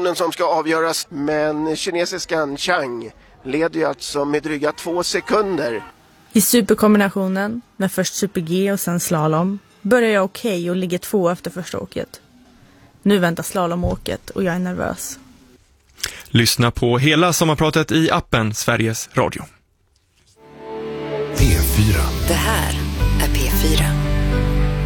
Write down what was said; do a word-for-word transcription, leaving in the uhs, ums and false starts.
situationen som ska avgöras, men kinesiskan Chang leder ju alltså med dryga två sekunder. I superkombinationen, med först super-G och sen slalom, börjar jag okej okay och ligger två efter första åket. Nu väntar slalomåket och jag är nervös. Lyssna på hela sommarpratet i appen Sveriges Radio. P fyra. Det här är P fyra.